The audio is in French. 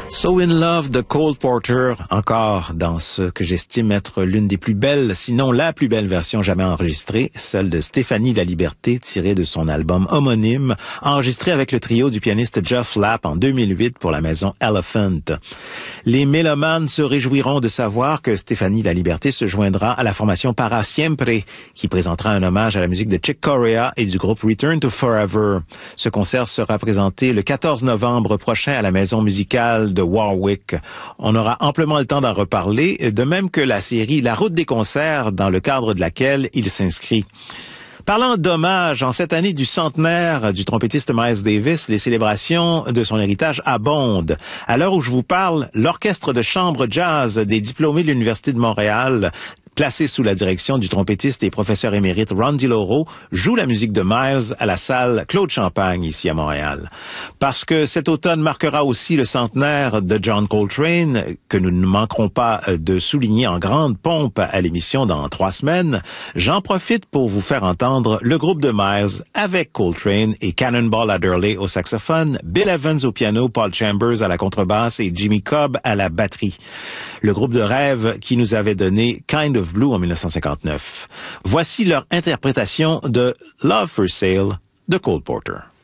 So in Love de Cole Porter, encore dans ce que j'estime être l'une des plus belles, sinon la plus belle version jamais enregistrée, celle de Stéphanie Laliberté, tirée de son album homonyme, enregistré avec le trio du pianiste Jeff Lapp en 2008 pour la maison Elephant. Les mélomanes se réjouiront de savoir que Stéphanie Laliberté se joindra à la formation Para Siempre, qui présentera un hommage à la musique de Chick Corea et du groupe Return to Forever. Ce concert sera présenté le 14 novembre prochain à la maison musicale de Warwick. On aura amplement le temps d'en reparler, de même que la série La Route des concerts, dans le cadre de laquelle il s'inscrit. Parlant d'hommage, en cette année du centenaire du trompettiste Miles Davis, les célébrations de son héritage abondent. À l'heure où je vous parle, l'orchestre de chambre jazz des diplômés de l'Université de Montréal, placé sous la direction du trompettiste et professeur émérite Ron DiLauro, joue la musique de Miles à la salle Claude Champagne, ici à Montréal. Parce que cet automne marquera aussi le centenaire de John Coltrane, que nous ne manquerons pas de souligner en grande pompe à l'émission dans 3 semaines, j'en profite pour vous faire entendre le groupe de Miles avec Coltrane et Cannonball Adderley au saxophone, Bill Evans au piano, Paul Chambers à la contrebasse et Jimmy Cobb à la batterie. Le groupe de rêve qui nous avait donné Kind of Blue en 1959. Voici leur interprétation de Love for Sale de Cole Porter.